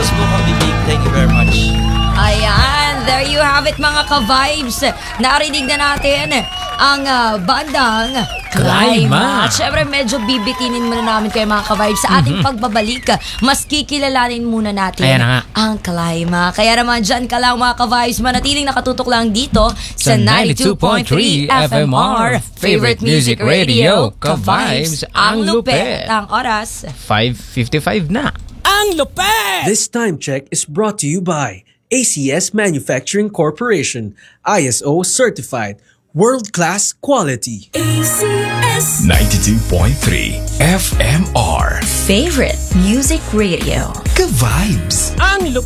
Bukang Bibig. Thank you very much. Ayan, there you have it mga ka-vibes. Narinig na natin ang bandang Clima. At syempre medyo bibitinin muna namin kayo mga ka-vibes sa ating pagbabalik. Mas kikilalanin muna natin Ayan na nga. ang Clima. Kaya naman dyan ka lang mga ka-vibes, manatiling nakatutok lang dito sa 92.3 FMR Favorite Music Radio. Ka-vibes, ang lupet. Ang oras 5:55 na. Ang lupet! This time check is brought to you by ACS Manufacturing Corporation, ISO certified, world-class quality. ACS 92.3 FMR. Favorite Music Radio. Ka-vibes. Ang lupet!